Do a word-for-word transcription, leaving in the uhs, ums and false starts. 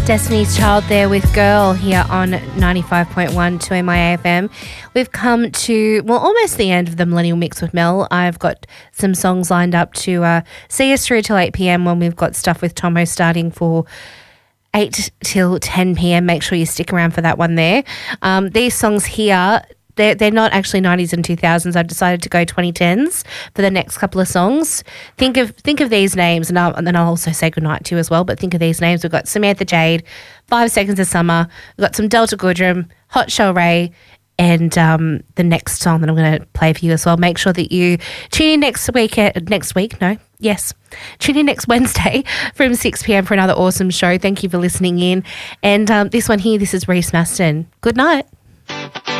Destiny's Child there with Girl here on ninety-five point one two M I A F M. We've come to, well, almost the end of the Millennial Mix with Mel. I've got some songs lined up to uh, see us through till eight p.m. when we've got stuff with Tomo starting for eight till ten p.m. Make sure you stick around for that one there. Um, these songs here, They're, they're not actually nineties and two thousands. I've decided to go twenty tens for the next couple of songs. Think of think of these names, and, I'll, and then I'll also say goodnight to you as well, but think of these names. We've got Samantha Jade, Five Seconds of Summer, we've got some Delta Goodrem, Hot Shell Ray, and um, the next song that I'm going to play for you as well. Make sure that you tune in next week, uh, next week, no, yes, tune in next Wednesday from six p.m. for another awesome show. Thank you for listening in. And um, this one here, this is Reese Maston. Good night.